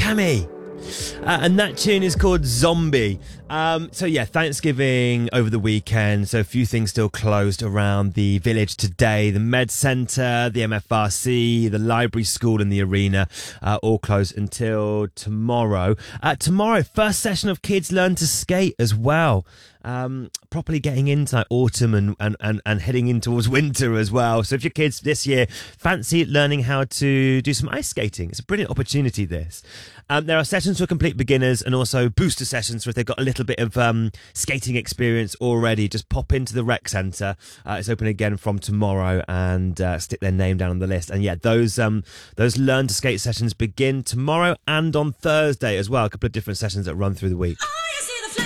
Cammy. And that tune is called Zombie. Thanksgiving over the weekend, so a few things still closed around the village today. The Med Centre, the MFRC, the library, school and the arena all closed until tomorrow. Tomorrow, first session of Kids Learn to Skate as well. Properly getting into autumn and heading in towards winter as well. So if your kids this year fancy learning how to do some ice skating, it's a brilliant opportunity this. There are sessions for complete beginners and also booster sessions for if they've got a little bit of skating experience already. Just pop into the rec centre. It's open again from tomorrow and stick their name down on the list. And yeah, those Learn to Skate sessions begin tomorrow and on Thursday as well. A couple of different sessions that run through the week.